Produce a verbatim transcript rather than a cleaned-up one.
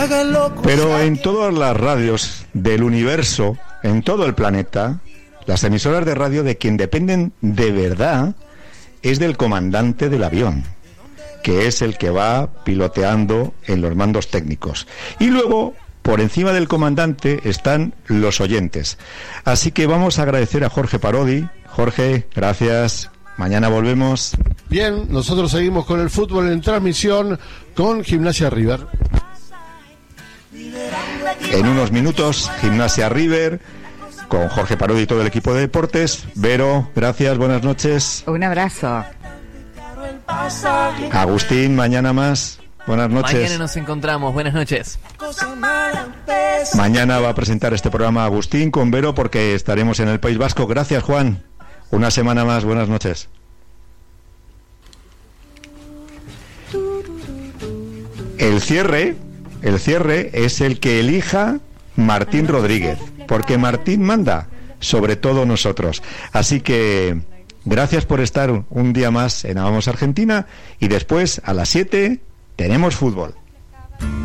Pero en todas las radios del universo, en todo el planeta, las emisoras de radio de quien dependen de verdad es del comandante del avión, que es el que va piloteando en los mandos técnicos. Y luego, por encima del comandante, están los oyentes. Así que vamos a agradecer a Jorge Parodi. Jorge, gracias. Mañana volvemos. Bien, nosotros seguimos con el fútbol en transmisión con Gimnasia River. En unos minutos, Gimnasia River, con Jorge Parodi y todo el equipo de deportes. Vero, gracias, buenas noches. Un abrazo. Agustín, mañana más. Buenas noches. Mañana nos encontramos, buenas noches. Mañana va a presentar este programa Agustín con Vero porque estaremos en el País Vasco. Gracias, Juan. Una semana más, buenas noches. El cierre, el cierre es el que elija Martín Rodríguez, porque Martín manda sobre todo nosotros. Así que gracias por estar un día más en Amamos Argentina y después a las siete tenemos fútbol.